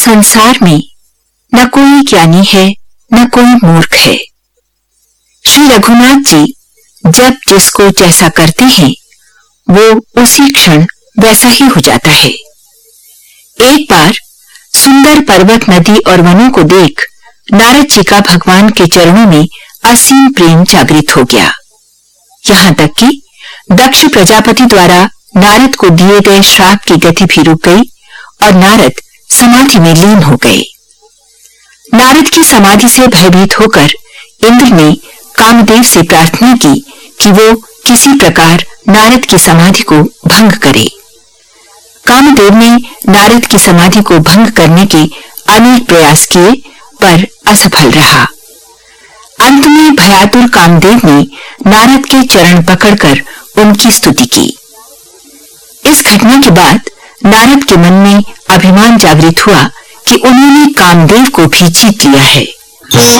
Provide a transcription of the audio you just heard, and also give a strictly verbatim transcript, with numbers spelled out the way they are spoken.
संसार में न कोई ज्ञानी है न कोई मूर्ख है। श्री रघुनाथ जी जब जिसको जैसा करते हैं वो उसी क्षण वैसा ही हो जाता है। एक बार सुंदर पर्वत, नदी और वनों को देख नारद जी का भगवान के चरणों में असीम प्रेम जागृत हो गया। यहाँ तक कि दक्ष प्रजापति द्वारा नारद को दिए गए श्राप की गति भी रुक गई और नारद समाधि में लीन हो गए। नारद की समाधि से भयभीत होकर इंद्र ने कामदेव से प्रार्थना की कि वो किसी प्रकार नारद की समाधि को भंग करे। कामदेव ने नारद की समाधि को भंग करने के अनेक प्रयास किए पर असफल रहा। अंत में भयातुर कामदेव ने नारद के चरण पकड़कर उनकी स्तुति की। इस घटना के बाद नारद के मन में अभिमान जागृत हुआ कि उन्होंने कामदेव को भी जीत लिया है।